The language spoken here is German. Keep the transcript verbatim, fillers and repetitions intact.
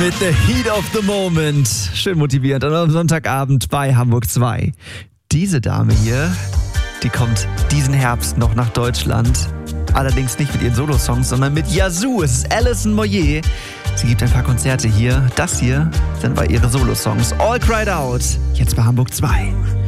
Mit The Heat of the Moment. Schön motivierend. Und am Sonntagabend bei Hamburg zwei. Diese Dame hier, die kommt diesen Herbst noch nach Deutschland. Allerdings nicht mit ihren Solosongs, sondern mit Yazoo. Es ist Alison Moyet. Sie gibt ein paar Konzerte hier. Das hier sind bei ihre Solosongs. All Cried Out. Jetzt bei Hamburg zwei.